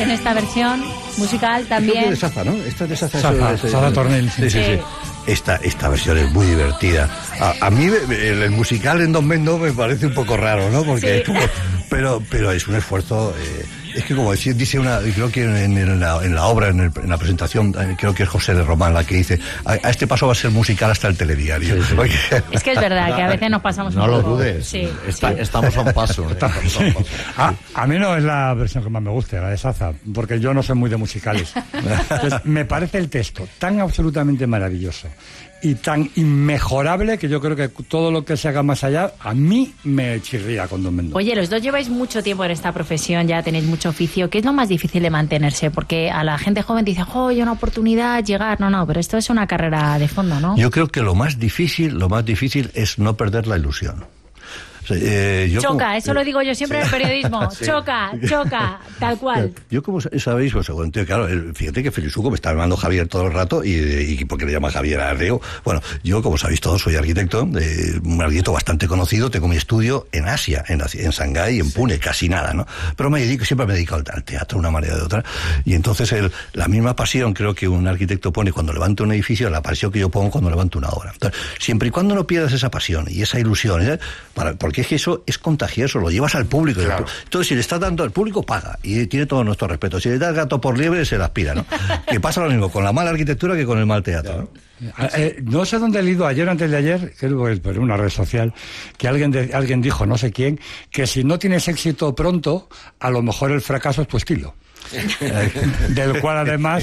en esta versión musical también. Creo que de Saza, ¿no? Esta es de Saza. Saza Tornel. Sí. Esta versión es muy divertida. A mí el musical en Don Mendo me parece un poco raro, ¿no? Porque es como, pero es un esfuerzo. Es que como dice una, creo que en la obra, en la presentación, creo que es José de Román la que dice, a este paso va a ser musical hasta el telediario. Sí. Es que es verdad que a veces nos pasamos no un poco. No lo dudes. Sí, estamos a un paso. A mí no es la versión que más me gusta, la de Saza, porque yo no soy muy de musicales. Entonces, me parece el texto tan absolutamente maravilloso y tan inmejorable que yo creo que todo lo que se haga más allá a mí me chirría con Don Mendo. Oye, los dos lleváis mucho tiempo en esta profesión, ya tenéis mucho oficio. ¿Qué es lo más difícil de mantenerse? Porque a la gente joven dice, hay una oportunidad, llegar. No, pero esto es una carrera de fondo, ¿no? Yo creo que lo más difícil es no perder la ilusión. Choca, eso lo digo yo siempre en el periodismo. Sí. Choca, tal cual. Yo, como sabéis, claro, fíjate que Felizuco me está llamando Javier todo el rato y porque le llama Javier Arreo. Bueno, yo, como sabéis todos, soy arquitecto, un arquitecto bastante conocido, tengo mi estudio en Asia, en Shanghái y en Pune, casi nada, ¿no? Pero siempre me he dedicado al teatro, de una manera o de otra, y entonces la misma pasión creo que un arquitecto pone cuando levanta un edificio, la pasión que yo pongo cuando levanto una obra. Entonces, siempre y cuando no pierdas esa pasión y esa ilusión, porque es que eso es contagioso, lo llevas al público. Claro. Entonces, si le estás dando al público, paga. Y tiene todo nuestro respeto. Si le das gato por liebre, se la aspira, ¿no? Que pasa lo mismo con la mala arquitectura que con el mal teatro, ¿no? No sé dónde he leído ayer o antes de ayer, creo que por una red social, que alguien dijo, no sé quién, que si no tienes éxito pronto, a lo mejor el fracaso es tu estilo. Del cual además